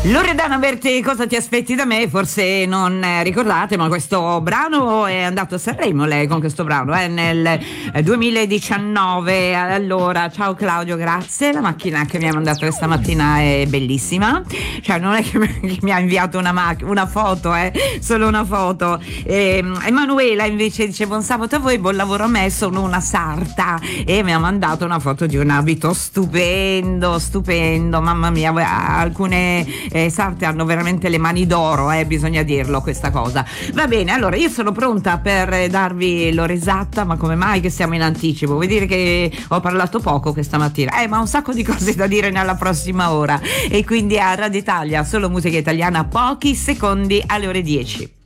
Loredana Berti, cosa ti aspetti da me? Forse non ricordate, ma questo brano è andato a Sanremo, lei con questo brano nel 2019. Allora, ciao Claudio, grazie. La macchina che mi ha mandato questa mattina è bellissima, cioè non è che mi ha inviato una foto, solo una foto. Emanuela invece dice: buon sabato a voi, buon lavoro a me, sono una sarta, e mi ha mandato una foto di un abito stupendo, mamma mia, alcune sarte hanno veramente le mani d'oro, bisogna dirlo questa cosa. Va bene, allora io sono pronta per darvi l'ora esatta, ma come mai che siamo in anticipo? Vuol dire che ho parlato poco questa mattina, ma un sacco di cose da dire nella prossima ora, e quindi a Radio Italia solo musica italiana, pochi secondi alle ore 10.